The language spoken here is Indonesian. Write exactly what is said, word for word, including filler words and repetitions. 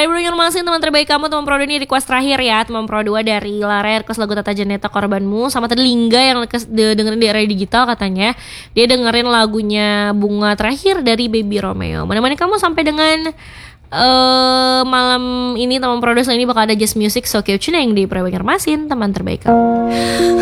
Hai Bro Masih teman terbaik kamu, teman pro dua ini request terakhir ya. Teman pro dua dari Lara request lagu Tata Janeta Korbanmu. Sama tadi Lingga yang request de- dengerin di area digital katanya. Dia dengerin lagunya Bunga Terakhir dari Baby Romeo. Menemani kamu sampai dengan uh, malam ini teman pro dua ini bakal ada jazz music. So keep tuning di Pro Masin, teman terbaik kamu.